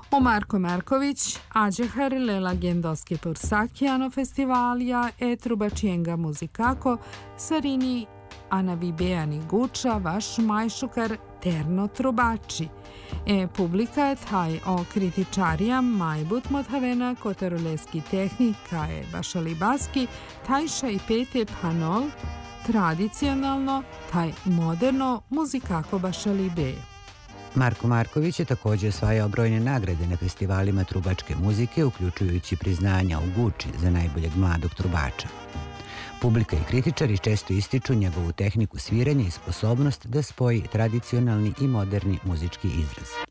Marko Marković, Ađehar Lela Gendoski Pursakiano festivalija e trubačijenga muzikako Sarini Anavibeani Guča vaš majšukar terno trubači. Publika taj o kritičarijam majbut modhavena kotaroleski tehnika je bašalibaski tajša i pete panol tradicionalno taj moderno muzikako bašalibe. Marko Marković je također osvajao brojne nagrade na festivalima trubačke muzike, uključujući priznanja u Guči za najboljeg mladog trubača. Publika i kritičari često ističu njegovu tehniku sviranja i sposobnost da spoji tradicionalni i moderni muzički izraz.